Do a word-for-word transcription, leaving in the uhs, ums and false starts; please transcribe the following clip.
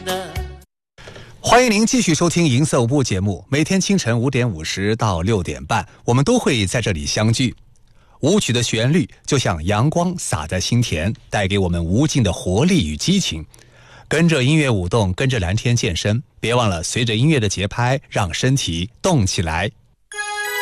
的。 欢迎您继续收听银色舞步节目，每天清晨五点五十到六点半，我们都会在这里相聚。舞曲的旋律就像阳光洒在心田，带给我们无尽的活力与激情。跟着音乐舞动，跟着蓝天健身，别忘了随着音乐的节拍，让身体动起来。